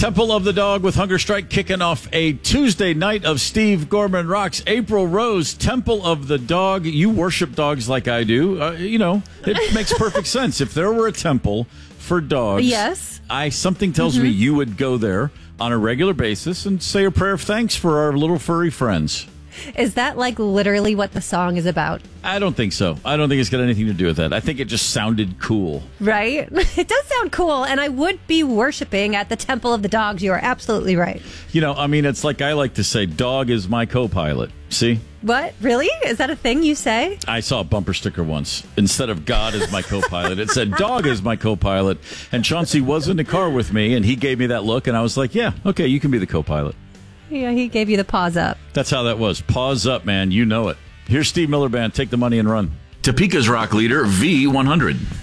Temple of the Dog with Hunger Strike kicking off a Tuesday night of Steve Gorman Rocks. April Rose, Temple of the Dog. You worship dogs like I do. It makes perfect sense. If there were a temple for dogs, yes, something tells me you would go there on a regular basis and say a prayer of thanks for our little furry friends. Is that like literally what the song is about? I don't think so. I don't think it's got anything to do with that. I think it just sounded cool. Right? It does sound cool, and I would be worshiping at the Temple of the Dogs. You are absolutely right. It's like I like to say, dog is my co-pilot. See? What? Really? Is that a thing you say? I saw a bumper sticker once. Instead of God is my co-pilot, it said dog is my co-pilot. And Chauncey was in the car with me, and he gave me that look, and I was like, yeah, okay, you can be the co-pilot. Yeah, he gave you the paws up. That's how that was. Paws up, man. You know it. Here's Steve Miller Band. Take the money and run. Topeka's rock leader, V100.